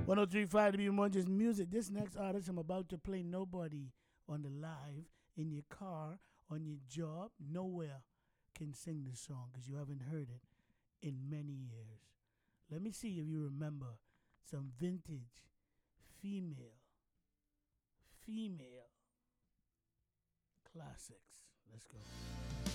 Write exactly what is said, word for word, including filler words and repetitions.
one oh three point five to be more just music. This next artist I'm about to play, nobody on the live, in your car, on your job, nowhere can sing this song because you haven't heard it in many years. Let me see if you remember some vintage female, female classics. Let's go.